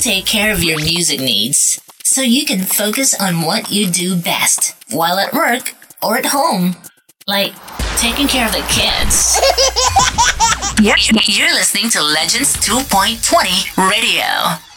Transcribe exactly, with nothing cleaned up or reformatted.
take care of your music needs so you can focus on what you do best while at work or at home, like taking care of the kids. You're listening to Legends two point twenty Radio.